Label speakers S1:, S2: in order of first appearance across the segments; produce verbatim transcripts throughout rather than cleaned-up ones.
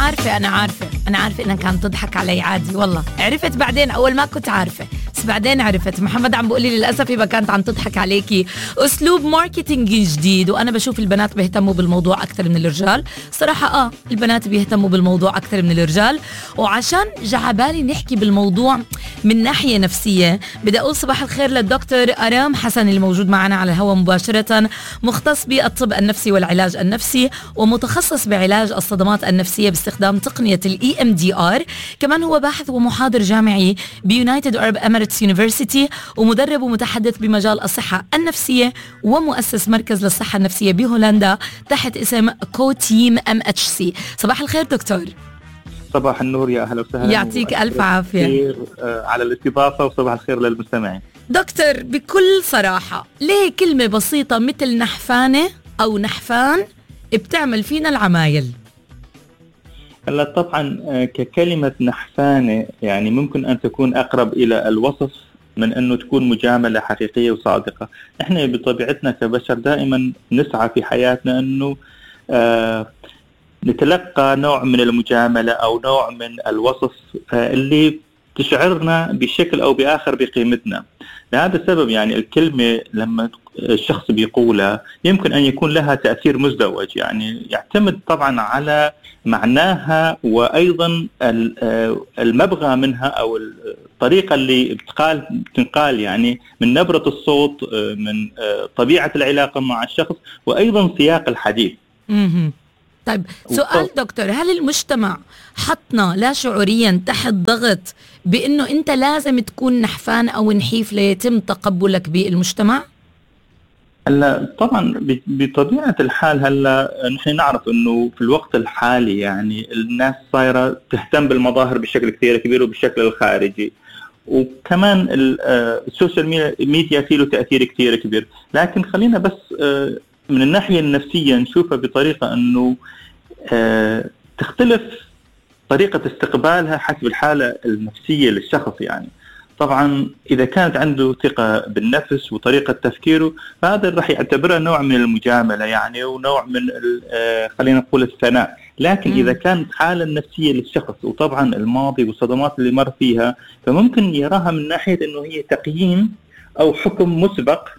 S1: عارفة أنا عارفة أنا عارفة إنك كان تضحك علي عادي، والله عرفت بعدين، أول ما كنت عارفة بس بعدين عرفت. محمد عم بقولي للأسف يبقى كانت عم تضحك عليكي. أسلوب ماركتينج جديد، وأنا بشوف البنات بيهتموا بالموضوع أكثر من الرجال صراحة. آه البنات بيهتموا بالموضوع أكثر من الرجال، وعشان جعبالي نحكي بالموضوع من ناحية نفسية بدي أقول صباح الخير للدكتور أرام حسن الموجود معنا على الهواء مباشرة، مختص بالطب النفسي والعلاج النفسي ومتخصص بعلاج الصدمات النفسية باستخدام تقنية ال إي إم دي آر. كمان هو باحث ومحاضر جامعي بيونايتد أرب إميريتس يونيفرسيتي، ومدرب ومتحدث بمجال الصحة النفسية، ومؤسس مركز للصحة النفسية بهولندا تحت اسم كوتيم إم إتش سي. صباح الخير دكتور.
S2: صباح النور، يا أهلا وسهلا.
S1: يعطيك ألف عافية
S2: على الاستضافة، وصباح الخير للمستمعين.
S1: دكتور بكل صراحة، ليه كلمة بسيطة مثل نحفانة أو نحفان بتعمل فينا العمايل؟
S2: هلا طبعا ككلمة نحفانة يعني ممكن أن تكون أقرب إلى الوصف من أنه تكون مجاملة حقيقية وصادقة. إحنا بطبيعتنا كبشر دائما نسعى في حياتنا أنه آه نتلقى نوع من المجاملة أو نوع من الوصف آه اللي تشعرنا بشكل أو بآخر بقيمتنا. لهذا السبب يعني الكلمة لما الشخص بيقولها يمكن أن يكون لها تأثير مزدوج، يعني يعتمد طبعا على معناها وأيضا المبغى منها أو الطريقة اللي بتقال تنقال، يعني من نبرة الصوت، من طبيعة العلاقة مع الشخص، وأيضا سياق الحديث.
S1: طيب سؤال دكتور، هل المجتمع حطنا لا شعوريا تحت ضغط بأنه أنت لازم تكون نحفان أو نحيف ليتم تقبلك بالمجتمع؟
S2: هلا طبعا بطبيعة الحال هلا نحن نعرف انه في الوقت الحالي يعني الناس صايرة تهتم بالمظاهر بشكل كثير كبير وبالشكل الخارجي، وكمان السوشيال ميديا فيه له تأثير كثير كبير. لكن خلينا بس من الناحية النفسية نشوفها بطريقة انه تختلف طريقة استقبالها حسب الحالة النفسية للشخص. يعني طبعا إذا كانت عنده ثقة بالنفس وطريقة تفكيره فهذا راح يعتبرها نوع من المجاملة يعني، ونوع من خلينا نقول الثناء. لكن إذا كانت حالة النفسية للشخص وطبعا الماضي والصدمات اللي مر فيها فممكن يراها من ناحية إنه هي تقييم أو حكم مسبق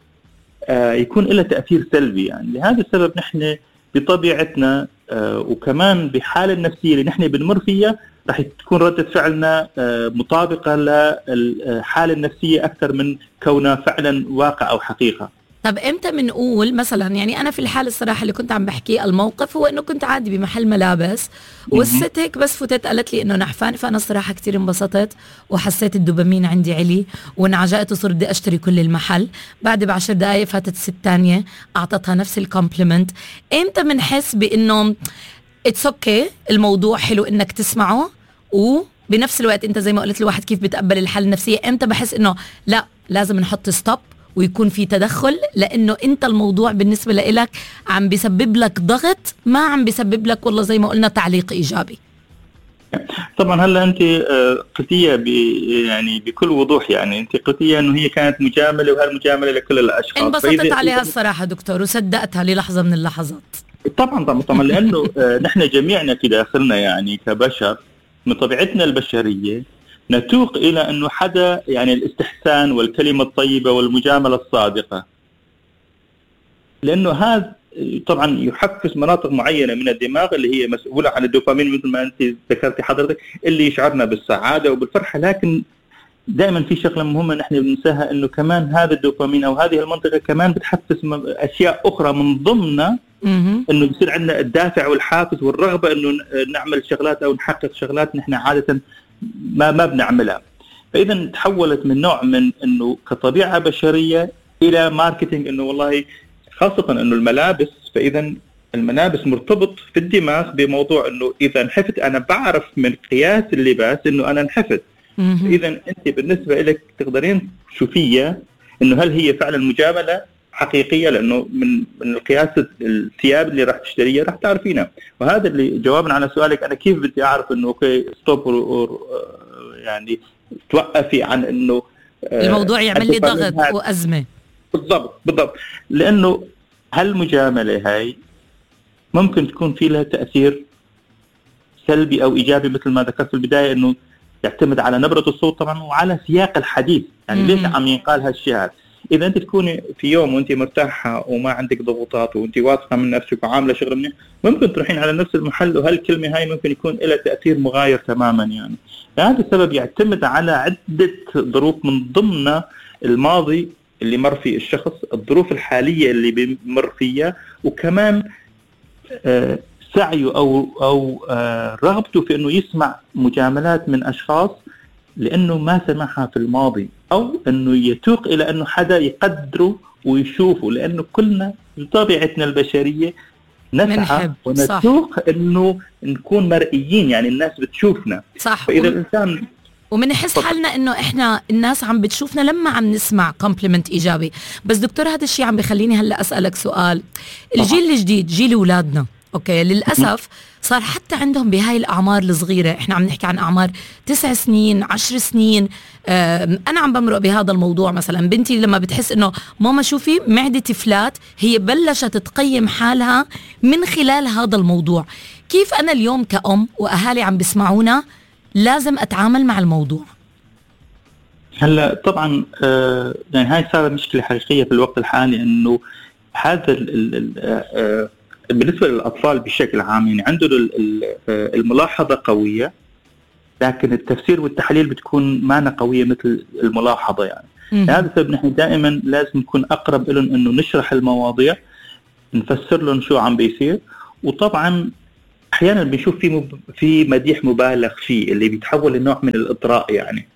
S2: يكون له تأثير سلبي. يعني لهذا السبب نحن بطبيعتنا وكمان بحالة النفسية اللي نحن بنمر فيها راح تكون ردة فعلنا مطابقة للحالة النفسية أكثر من كونها فعلا واقع أو حقيقة.
S1: طب إمتى بنقول مثلا، يعني أنا في الحالة الصراحة اللي كنت عم بحكي الموقف هو إنه كنت عادي بمحل ملابس والست هيك بس فتت قالت لي إنه نحفان، فأنا الصراحة كتير انبسطت وحسيت الدوبامين عندي علي وانعجقت وصرت بدي أشتري كل المحل. بعد بعشر دقايق فاتت ست تانية أعطتها نفس الكومبلمنت. إمتى بنحس بإنه اتس اوكي الموضوع حلو إنك تسمعه، وبنفس الوقت أنت زي ما قلت الواحد كيف بتقبل الحالة النفسية؟ إمتى بحس إنه لا لازم نحط ستوب ويكون في تدخل، لأنه أنت الموضوع بالنسبة لإلك عم بيسبب لك ضغط، ما عم بيسبب لك والله زي ما قلنا تعليق إيجابي؟
S2: طبعا هلا أنت قلتيها يعني بكل وضوح، يعني أنت قلتيها إنه هي كانت مجاملة وهالمجاملة لكل الأشخاص.
S1: انبسطت عليها الصراحة دكتور وصدقتها للحظة من اللحظات.
S2: طبعا طبعا, طبعا لأنه نحن جميعنا في داخلنا يعني كبشر من طبيعتنا البشرية نتوق إلى أنه حدا يعني الاستحسان والكلمة الطيبة والمجاملة الصادقة، لأنه هذا طبعا يحفز مناطق معينة من الدماغ اللي هي مسؤولة عن الدوبامين مثل ما أنت ذكرتي حضرتك، اللي يشعرنا بالسعادة وبالفرحة. لكن دائما في شغلة مهمة نحن بننساها، أنه كمان هذا الدوبامين أو هذه المنطقة كمان بتحفز أشياء أخرى من ضمنها، أنه بيصير عندنا الدافع والحافز والرغبة أنه نعمل شغلات أو نحقق شغلات نحن عادة ما ما بنعملها. فإذا تحولت من نوع من أنه كطبيعة بشرية إلى ماركتينج، أنه والله خاصة أنه الملابس، فإذا الملابس مرتبط في الدماغ بموضوع أنه إذا نحفت أنا بعرف من قياس اللباس أنه أنا نحفت. إذا أنت بالنسبة لك تقدرين تشوفيها أنه هل هي فعلا مجاملة حقيقية، لأنه من من القياس الثياب اللي راح تشتريها راح تعرفينها. وهذا اللي جوابنا على سؤالك أنا كيف بدي أعرف إنه أوكي ستوب يعني توقفي عن إنه
S1: الموضوع يعمل لي ضغط وأزمة.
S2: بالضبط بالضبط، لأنه هالمجاملة هاي ممكن تكون في لها تأثير سلبي أو إيجابي مثل ما ذكرت في البداية، إنه يعتمد على نبرة الصوت طبعا وعلى سياق الحديث. يعني
S1: مم.
S2: ليش عم ينقال هالشيء هذا؟ إذا أنت تكوني في يوم وأنت مرتاحة وما عندك ضغوطات وأنت واثقة من نفسك وعاملة شغل منيح، ممكن تروحين على نفس المحل وهالكلمة هاي ممكن يكون لها تأثير مغاير تماما. يعني لهذا السبب يعتمد على عدة ظروف، من ضمنها الماضي اللي مر فيه الشخص، الظروف الحالية اللي بيمر فيها، وكمان آه سعيه أو أو آه رغبته في إنه يسمع مجاملات من أشخاص لأنه ما سمعها في الماضي، أو إنه يتوق إلى إنه حدا يقدره ويشوفه، لأنه كلنا بطبيعتنا البشرية نسعى ونتوق إنه نكون مرئيين، يعني الناس بتشوفنا.
S1: صح.
S2: فإذا الإنسان
S1: ومنحس حالنا انه احنا الناس عم بتشوفنا لما عم نسمع كومبلمنت ايجابي. بس دكتور هذا الشيء عم بخليني هلا اسالك سؤال. الجيل الجديد، جيل اولادنا، اوكي، للاسف صار حتى عندهم بهاي الاعمار الصغيره، احنا عم نحكي عن اعمار تسع سنين عشر سنين. انا عم بمرق بهذا الموضوع. مثلا بنتي لما بتحس انه ماما شوفي معدتي فلات، هي بلشت تقيم حالها من خلال هذا الموضوع. كيف انا اليوم كأم واهالي عم بسمعونا لازم اتعامل مع الموضوع؟
S2: هلا طبعا آه يعني هاي صارت مشكله حقيقيه في الوقت الحالي، انه هذا ال ال آه بالنسبه للاطفال بشكل عام، يعني عنده الملاحظه قويه، لكن التفسير والتحليل بتكون ما قويه مثل الملاحظه. يعني هذا السبب نحن دائما لازم نكون اقرب لهم، انه نشرح المواضيع، نفسر لهم شو عم بيصير. وطبعا احيانا بنشوف في مب... في مديح مبالغ فيه اللي بيتحول لنوع من الاطراء. يعني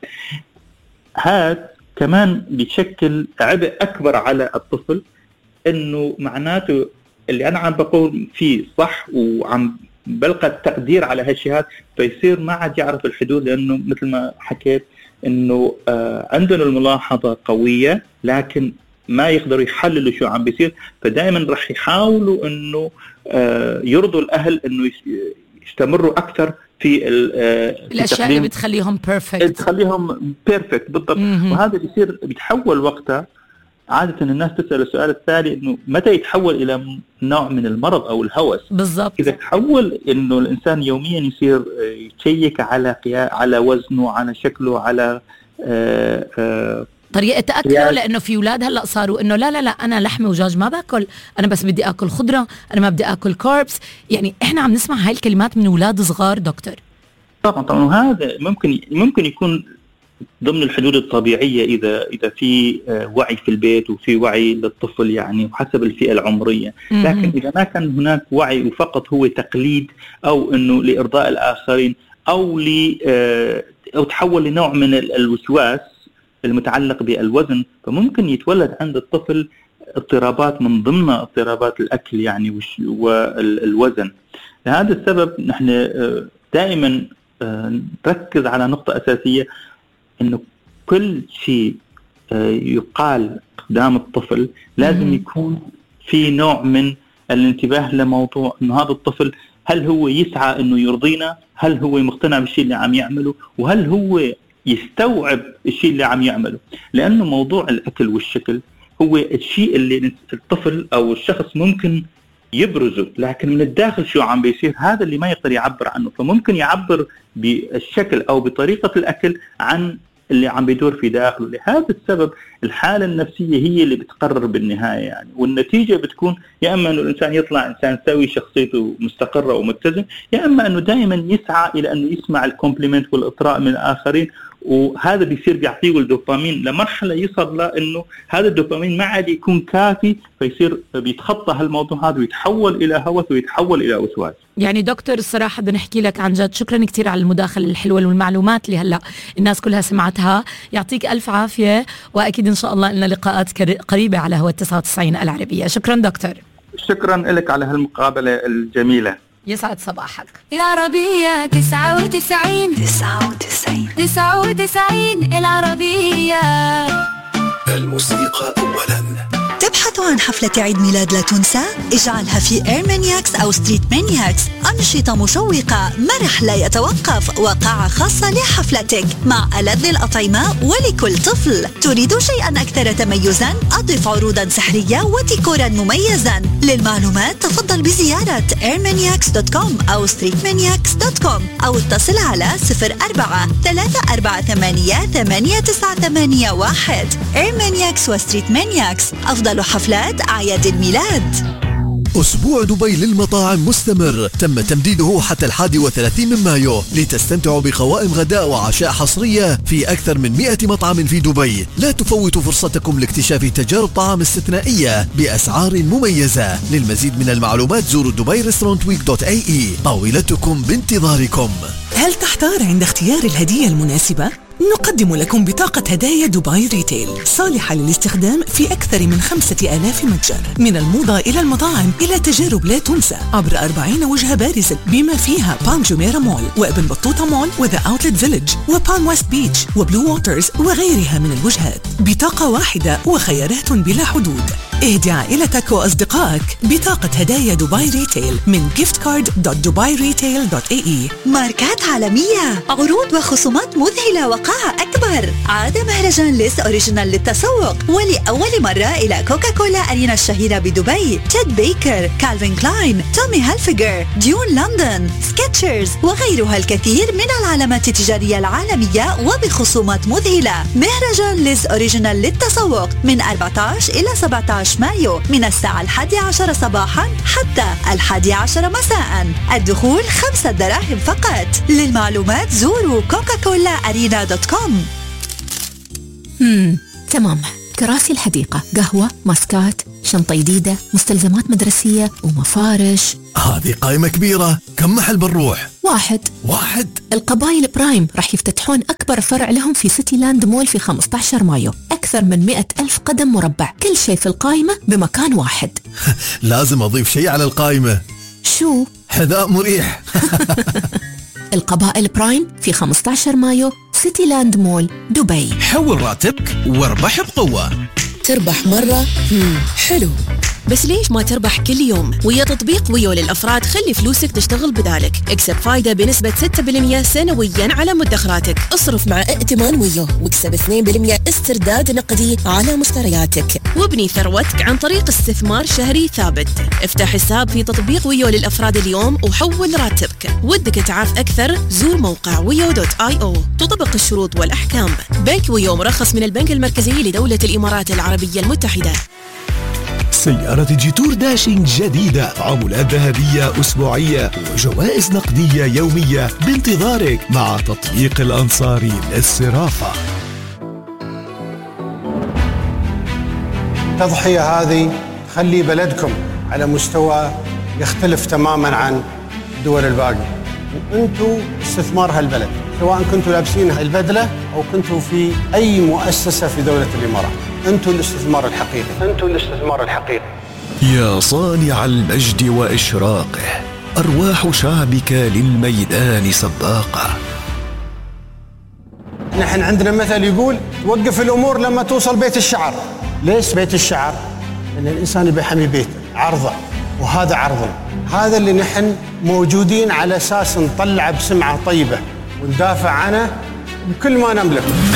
S2: هذا كمان بيشكل عبء اكبر على الطفل، انه معناته اللي انا عم بقول فيه صح وعم بلقى التقدير على هالشيء هذا، فيصير ما عاد يعرف الحدود، لانه مثل ما حكيت انه آه عندنا الملاحظه قويه لكن ما يقدروا يحللوا شو عم بيصير. فدائما رح يحاولوا انه آه يرضوا الاهل انه يستمروا اكثر في
S1: الاشياء اللي بتخليهم بيرفكت
S2: تخليهم بيرفكت بالضبط. وهذا بيصير بيتحول وقتها عادة الناس تسأل السؤال التالي، انه متى يتحول الى نوع من المرض او الهوس؟
S1: بالضبط.
S2: اذا تحول انه الانسان يوميا يصير يشيك على على وزنه، على شكله، على آآ آآ
S1: طريقة أكله، لأنه في أولاد هلأ صاروا إنه لا لا لا أنا لحمة وجاج ما باكل، أنا بس بدي أكل خضرة، أنا ما بدي أكل كاربس. يعني إحنا عم نسمع هاي الكلمات من أولاد صغار دكتور.
S2: طبعا طبعا وهذا ممكن ممكن يكون ضمن الحدود الطبيعية إذا إذا في وعي في البيت وفي وعي للطفل، يعني وحسب الفئة العمرية. لكن إذا ما كان هناك وعي وفقط هو تقليد، أو إنه لإرضاء الآخرين، أو ل أو تحول لنوع من الوسواس المتعلق بالوزن، فممكن يتولد عند الطفل اضطرابات من ضمن اضطرابات الأكل يعني والوزن. لهذا السبب نحن دائما نركز على نقطة أساسية، إنه كل شيء يقال قدام الطفل لازم يكون في نوع من الانتباه لموضوع إنه هذا الطفل هل هو يسعى إنه يرضينا، هل هو مقتنع بالشيء اللي عم يعمله، وهل هو يستوعب الشيء اللي عم يعمله. لأنه موضوع الأكل والشكل هو الشيء اللي الطفل أو الشخص ممكن يبرزه، لكن من الداخل شو عم بيصير هذا اللي ما يقدر يعبر عنه. فممكن يعبر بالشكل أو بطريقة الأكل عن اللي عم بيدور في داخله. لهذا السبب الحالة النفسية هي اللي بتقرر بالنهاية يعني، والنتيجة بتكون يا أما أنه الإنسان يطلع إنسان سوي شخصيته مستقرة ومتزن، يا أما أنه دائما يسعى إلى أنه يسمع الكومبليمنت والإطراء من الآخرين، وهذا بيصير بيعطيه الدوبامين لمرحلة يصل له إنه هذا الدوبامين ما عاد يكون كافي، فيصير بيتخطى هالموضوع هذا ويتحول إلى هوس ويتحول إلى وسواس.
S1: يعني دكتور الصراحة بدنا نحكي لك عن جد شكرا كتير على المداخلة الحلوة والمعلومات اللي هلأ الناس كلها سمعتها. يعطيك ألف عافية، وأكيد إن شاء الله لنا لقاءات قريبة على هوا تسعة وتسعين العربية. شكرا دكتور.
S2: شكرا لك على هالمقابلة الجميلة.
S1: يسعد صباحك.
S3: العربية تسعة وتسعين تسعة وتسعين تسعة وتسعين العربية.
S4: الموسيقى أولا. تبحث عن حفلة عيد ميلاد لا تنسى؟ اجعلها في إير مانياكس أو ستريت مانياكس. أنشطة مشوقة، مرح لا يتوقف، وقاعة خاصة لحفلتك مع ألذ الأطعمة ولكل طفل. تريد شيئا أكثر تميزا؟ أضف عروضا سحرية وديكورا مميزا. للمعلومات تفضل بزيارة إير مانياكس دوت كوم أو ستريت مانياكس دوت كوم أو اتصل على صفر أربعة ثلاثة أربعة ثمانية ثمانية تسعة ثمانية واحد. إير مانياكس وستريت مانياكس، أفضل حفلات أعياد الميلاد.
S5: أسبوع دبي للمطاعم مستمر، تم تمديده حتى الحادي وثلاثين من مايو لتستمتعوا بقوائم غداء وعشاء حصرية في أكثر من مئة مطعم في دبي. لا تفوتوا فرصتكم لاكتشاف تجارب طعام استثنائية بأسعار مميزة. للمزيد من المعلومات زوروا دبي ريستورانت ويك دوت اي اي. طاولتكم بانتظاركم.
S6: هل تحتار عند اختيار الهدية المناسبة؟ نقدم لكم بطاقة هدايا دبي ريتيل صالحة للاستخدام في أكثر من خمسة آلاف متجر، من الموضة إلى المطاعم إلى تجارب لا تنسى، عبر أربعين وجهة بارزة بما فيها بالم جميرة مول وابن بطوطة مول وذا أوتلت فيلج وبالم ويست بيتش وبلو ووترز وغيرها من الوجهات. بطاقة واحدة وخيارات بلا حدود. اهدي عائلتك وأصدقائك بطاقة هدايا دبي ريتيل من جيفت كارد دوت دبي ريتيل دوت اي اي.
S4: ماركات عالمية، عروض وخصومات مذهلة وقاعة أكبر. عاد مهرجان ليس أوريجينال للتسوق ولأول مرة إلى كوكاكولا أرينا الشهيرة بدبي. تيد بيكر، كالفين كلاين، تومي هالفيجر، ديون لندن، سكتشرز وغيرها الكثير من العلامات التجارية العالمية وبخصومات مذهلة. مهرجان ليس أوريجينال للتسوق من أربعة عشر إلى سبعة عشر مايو من الساعة الحادية عشر صباحا حتى الحادية عشر مساء. الدخول خمسة دراهم فقط. للمعلومات زوروا كوكاكولا أرينا دوت كوم.
S7: امم تمام. كراسي الحديقة، قهوة، ماسكات، شنطة جديدة، مستلزمات مدرسية ومفارش.
S5: هذه قائمة كبيرة، كم محل بنروح؟
S7: واحد
S5: واحد
S7: القبائل برايم راح يفتتحون أكبر فرع لهم في سيتي لاند مول في خمسة عشر مايو. أكثر من مئة ألف قدم مربع، كل شيء في القائمة بمكان واحد.
S5: لازم أضيف شيء على القائمة.
S7: شو؟
S5: حذاء مريح.
S7: القبائل برايم في خمسة عشر مايو، سيتي لاند مول، دبي.
S8: حول راتبك واربح بقوة.
S9: تربح مرة؟ مم. حلو، بس ليش ما تربح كل يوم؟ ويا تطبيق ويو للأفراد خلي فلوسك تشتغل بدالك. اكسب فايدة بنسبة ستة بالمئة سنويا على مدخراتك. اصرف مع ائتمان ويو واكسب اثنين بالمئة استرداد نقدي على مشترياتك. وابني ثروتك عن طريق استثمار شهري ثابت. افتح حساب في تطبيق ويو للأفراد اليوم وحول راتبك. ودك تعرف أكثر؟ زور موقع ويو دوت آي أو. تطبق الشروط والأحكام. بنك ويو مرخص من البنك المركزي لدولة الإمارات العربية المتحدة.
S10: سيارة جيتور داشينج جديدة، عمولات ذهبية أسبوعية وجوائز نقدية يومية بانتظارك مع تطبيق الأنصاري للصرافة.
S11: التضحية هذه تخلي بلدكم على مستوى يختلف تماما عن الدول الباقية، وأنتوا استثمار هالبلد، سواء كنتوا لابسين البدلة أو كنتوا في أي مؤسسة في دولة الإمارات. أنتوا الاستثمار الحقيقي، أنتوا الاستثمار الحقيقي.
S10: يا صانع المجد وإشراقه، أرواح شعبك للميدان سباقة.
S11: نحن عندنا مثل يقول توقف الأمور لما توصل بيت الشعر. ليش بيت الشعر؟ لأن الإنسان يبي يحمي بيته، عرضه، وهذا عرضنا. هذا اللي نحن موجودين على أساس نطلع بسمعة طيبة وندافع عنه بكل ما نملك.